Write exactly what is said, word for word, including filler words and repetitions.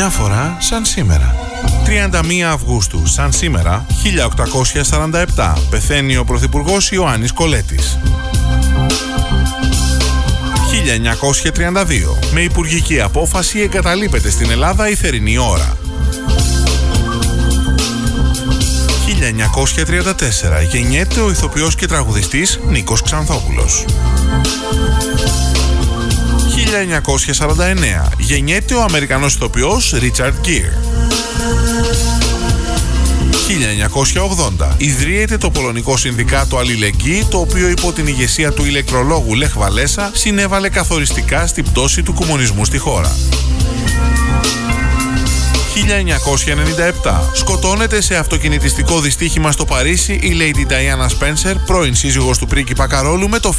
Μια φορά σαν σήμερα. τριάντα μία Αυγούστου, σαν σήμερα, χίλια οκτακόσια σαράντα επτά, πεθαίνει ο Πρωθυπουργός Ιωάννης Κολέτης. χίλια εννιακόσια τριάντα δύο, με υπουργική απόφαση εγκαταλείπεται στην Ελλάδα η θερινή ώρα. χίλια εννιακόσια τριάντα τέσσερα, γεννιέται ο ηθοποιός και τραγουδιστής Νίκος Ξανθόπουλος. χίλια εννιακόσια σαράντα εννέα, γεννιέται ο Αμερικανός ηθοποιός Ρίτσαρντ Γκίρ. χίλια εννιακόσια ογδόντα, ιδρύεται το Πολωνικό Συνδικάτο Αλληλεγγύη, το οποίο υπό την ηγεσία του ηλεκτρολόγου Λεχ Βαλέσα συνέβαλε καθοριστικά στην πτώση του κομμουνισμού στη χώρα. χίλια εννιακόσια ενενήντα επτά, σκοτώνεται σε αυτοκινητιστικό δυστύχημα στο Παρίσι η Lady Diana Spencer, πρώην σύζυγος του πρίγκιπα Καρόλου, με το